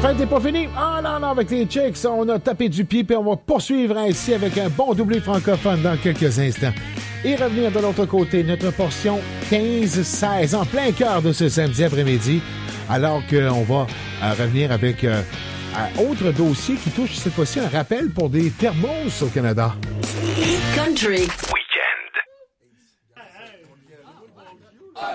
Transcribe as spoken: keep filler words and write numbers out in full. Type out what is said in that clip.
fête n'est pas finie. Ah non, non, avec les Chicks, on a tapé du pied puis on va poursuivre ainsi avec un bon doublé francophone dans quelques instants. Et revenir de l'autre côté, notre portion quinze seize, en plein cœur de ce samedi après-midi, alors qu'on va euh, revenir avec euh, un autre dossier qui touche cette fois-ci un rappel pour des thermos au Canada. Country. We